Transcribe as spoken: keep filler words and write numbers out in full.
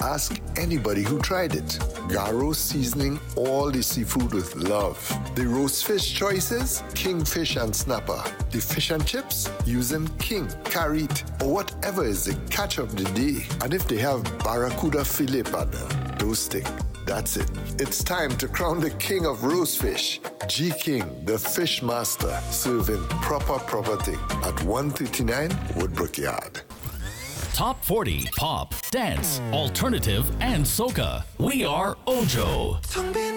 Ask anybody who tried it. Garo seasoning all the seafood with love. The roast fish choices, kingfish and snapper. The fish and chips, using king, carrot, or whatever is the catch of the day. And if they have barracuda fillet partner, those stick. That's it. It's time to crown the king of roast fish. G King, the fish master, serving proper proper thing at one thirty-nine Woodbrook Yard. Top forty, pop, dance, alternative, and soca. We are Ojo.